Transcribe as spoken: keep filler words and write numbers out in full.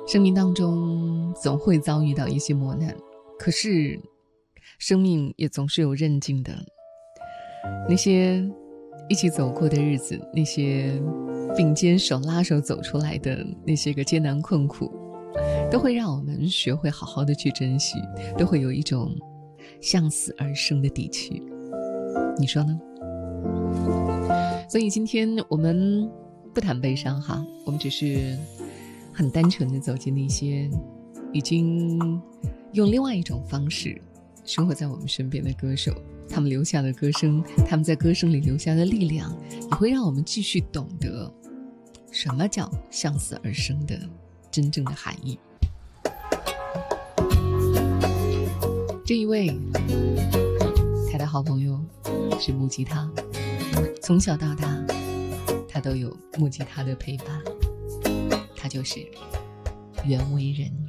生命当中总会遭遇到一些磨难，可是生命也总是有韧劲的。那些一起走过的日子，那些并肩手拉手走出来的那些个艰难困苦，都会让我们学会好好的去珍惜，都会有一种向死而生的底气。你说呢？所以今天我们不谈悲伤哈，我们只是很单纯的走进那些已经用另外一种方式生活在我们身边的歌手，他们留下的歌声，他们在歌声里留下的力量，也会让我们继续懂得什么叫向死而生的真正的含义。这一位他的好朋友是木吉他，从小到大他都有木吉他的陪伴，他就是袁惟仁。